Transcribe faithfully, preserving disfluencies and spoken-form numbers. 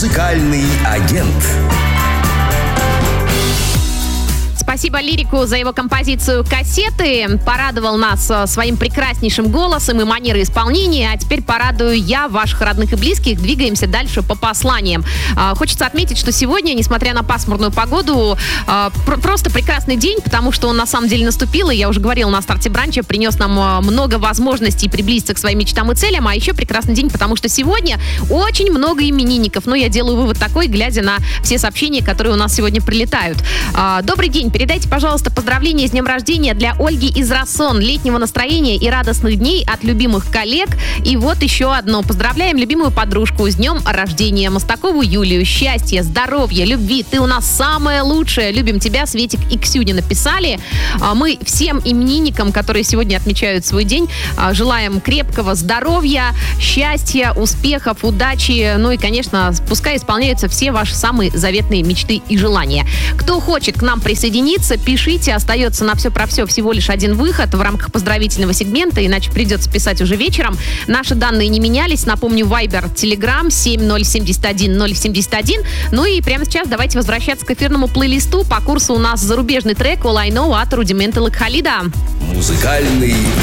Музыкальный агент. Спасибо Лирику за его композицию «Кассеты». Порадовал нас своим прекраснейшим голосом и манерой исполнения. А теперь порадую я, ваших родных и близких. Двигаемся дальше по посланиям. Хочется отметить, что сегодня, несмотря на пасмурную погоду, просто прекрасный день, потому что он на самом деле наступил. И я уже говорила на старте бранча, принес нам много возможностей приблизиться к своим мечтам и целям. А еще прекрасный день, потому что сегодня очень много именинников. Но я делаю вывод такой, глядя на все сообщения, которые у нас сегодня прилетают. Добрый день. Передайте, пожалуйста, поздравления с днем рождения для Ольги из Россон. Летнего настроения и радостных дней от любимых коллег. И вот еще одно. Поздравляем любимую подружку с днем рождения. Мостакову Юлию. Счастья, здоровья, любви. Ты у нас самая лучшая. Любим тебя. Светик и Ксюня написали. Мы всем именинникам, которые сегодня отмечают свой день, желаем крепкого здоровья, счастья, успехов, удачи. Ну и, конечно, пускай исполняются все ваши самые заветные мечты и желания. Кто хочет к нам присоединиться, пишите, остается на все про все всего лишь один выход в рамках поздравительного сегмента, иначе придется писать уже вечером. Наши данные не менялись, напомню, Viber, Telegram семь ноль семь один ноль семь один. Ну и прямо сейчас давайте возвращаться к эфирному плейлисту. По курсу у нас зарубежный трек All I Know от Rudimental и Khalida. Музыкальный